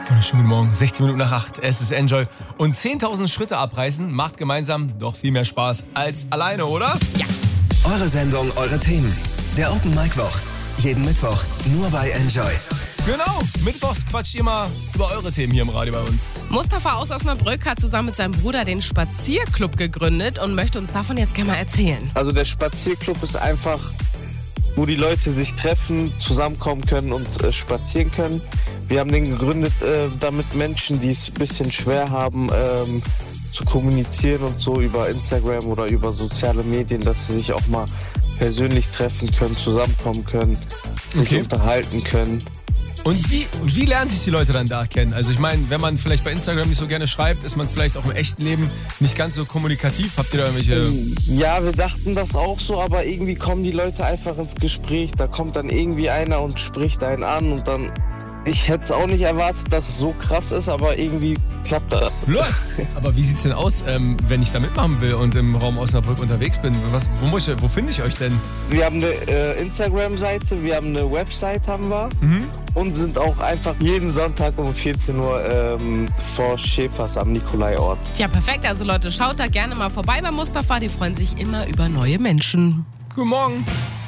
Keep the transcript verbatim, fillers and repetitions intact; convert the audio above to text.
Schönen guten Morgen, sechzehn Minuten nach acht, es ist Enjoy. Und zehntausend Schritte abreißen macht gemeinsam doch viel mehr Spaß als alleine, oder? Ja. Eure Sendung, eure Themen. Der Open Mic Woch. Jeden Mittwoch nur bei Enjoy. Genau, mittwochs quatscht ihr mal über eure Themen hier im Radio bei uns. Mustafa aus Osnabrück hat zusammen mit seinem Bruder den Spazierclub gegründet und möchte uns davon jetzt gerne mal erzählen. Also der Spazierclub ist einfach, wo die Leute sich treffen, zusammenkommen können und äh, spazieren können. Wir haben den gegründet, äh, damit Menschen, die es ein bisschen schwer haben, ähm, zu kommunizieren und so über Instagram oder über soziale Medien, dass sie sich auch mal persönlich treffen können, zusammenkommen können, sich Okay. unterhalten können. Und wie, wie lernen sich die Leute dann da kennen? Also ich meine, wenn man vielleicht bei Instagram nicht so gerne schreibt, ist man vielleicht auch im echten Leben nicht ganz so kommunikativ. Habt ihr da irgendwelche... Ja, wir dachten das auch so, aber irgendwie kommen die Leute einfach ins Gespräch. Da kommt dann irgendwie einer und spricht einen an und dann... Ich hätte es auch nicht erwartet, dass es so krass ist, aber irgendwie klappt das. Läuft. Aber wie sieht's denn aus, ähm, wenn ich da mitmachen will und im Raum Osnabrück unterwegs bin? Was, wo muss ich, wo finde ich euch denn? Wir haben eine äh, Instagram-Seite, wir haben eine Website haben wir Mhm. und sind auch einfach jeden Sonntag um vierzehn Uhr ähm, vor Schäfers am Nikolaiort. Tja, perfekt. Also Leute, schaut da gerne mal vorbei bei Mustafa. Die freuen sich immer über neue Menschen. Guten Morgen.